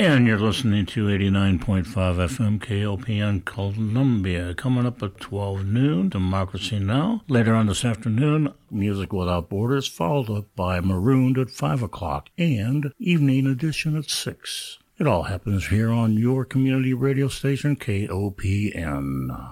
And you're listening to 89.5 FM KOPN Columbia. Coming up at 12 noon, Democracy Now! Later on this afternoon, Music Without Borders, followed up by Marooned at 5 o'clock, and Evening Edition at 6. It all happens here on your community radio station, KOPN.